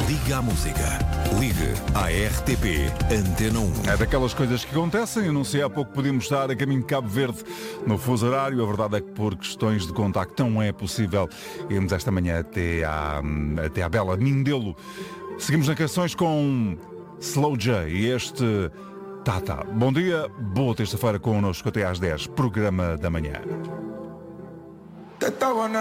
Ligue à música. Ligue à RTP Antena 1. É daquelas coisas que acontecem. Anunciei há pouco que podíamos estar a caminho de Cabo Verde no fuso horário. A verdade é que por questões de contacto não é possível irmos esta manhã até à bela Mindelo. Seguimos nas canções com Slow J e este Tata. Bom dia, boa terça-feira connosco até às 10, programa da manhã.